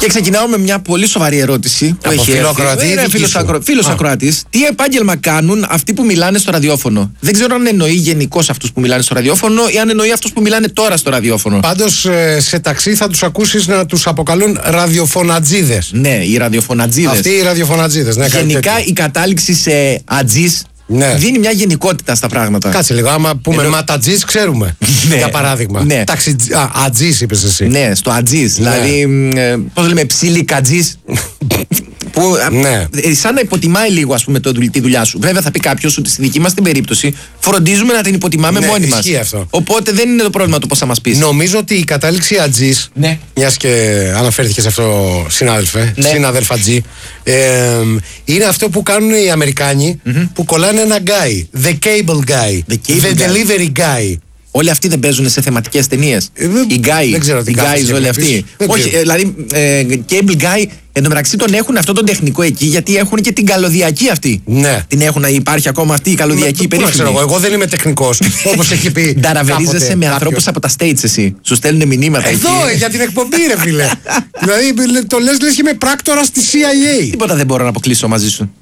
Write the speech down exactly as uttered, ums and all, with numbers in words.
Και ξεκινάω με μια πολύ σοβαρή ερώτηση που από έχει έρθει. Φίλος ακροατής. Τι επάγγελμα κάνουν αυτοί που μιλάνε στο ραδιόφωνο? Δεν ξέρω αν εννοεί γενικώς αυτούς που μιλάνε στο ραδιόφωνο ή αν εννοεί αυτούς που μιλάνε τώρα στο ραδιόφωνο. Πάντως σε ταξί θα τους ακούσεις να τους αποκαλούν ραδιοφωνατζίδες. Ναι, οι ραδιοφωνατζίδες. Αυτοί οι ραδιοφωνατζίδες. Ναι, γενικά η κατάληξη σε ατζής, ναι, δίνει μια γενικότητα στα πράγματα. Κάτσε λίγο, άμα πούμε Ενώ... ματατζής ξέρουμε. Ναι. Για παράδειγμα. Ναι. Ταξι... Α, ατζής είπες εσύ. Ναι, στο ατζής. Ναι. Δηλαδή, ε, πώς λέμε, ψιλικατζής. Που ναι. ε, σαν να υποτιμάει λίγο, ας πούμε, το, τη δουλειά σου. Βέβαια θα πει κάποιος ότι στη δική μας την περίπτωση φροντίζουμε να την υποτιμάμε, ναι, μόνοι μας. Αυτό. Οπότε δεν είναι το πρόβλημα το πώς θα μας πεις. Νομίζω ότι η κατάληξη ατζής, ναι, μιας και αναφέρθηκε σε αυτό, συνάδελφε, ναι, συνάδελφα Τζι, ε, είναι αυτό που κάνουν οι Αμερικάνοι, mm-hmm, που κολλάνε ένα guy. The cable guy. The, cable the guy. Delivery guy. Όλοι αυτοί δεν παίζουν σε θεματικές ταινίες. Ε, οι guys, δεν ξέρω τι οι guys όλοι αυτοί. Όχι, ε, δηλαδή, ε, cable guy, εν τω μεταξύ τον έχουν αυτό τον τεχνικό εκεί, γιατί έχουν και την καλωδιακή αυτή. Ναι. Την έχουν, υπάρχει ακόμα αυτή η καλωδιακή περίφημη. Ξέρω εγώ, εγώ δεν είμαι τεχνικός, όπως έχει πει. Νταραβερίζεσαι με ανθρώπους από τα States εσύ. Σου στέλνουν μηνύματα. Εδώ, εκεί. Για την εκπομπή, ρε φίλε. Δηλαδή το λες λες και είμαι πράκτορας στη σι άι έι. Τίποτα δεν μπορώ να αποκλείσω μαζί σου.